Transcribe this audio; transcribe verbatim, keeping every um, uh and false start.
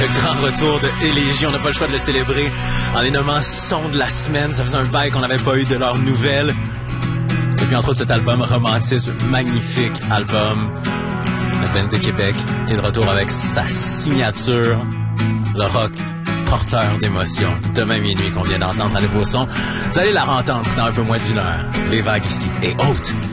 Le grand retour de Élégie, on n'a pas le choix de le célébrer en les nommant son de la semaine. Ça faisait un bail qu'on n'avait pas eu de leurs nouvelles. Et puis entre autres cet album Romantisme, magnifique album. La band de Québec est de retour avec sa signature, le rock porteur d'émotions. Demain minuit qu'on vient d'entendre à nouveau son. Vous allez la entendre dans un peu moins d'une heure. Les vagues ici et hautes.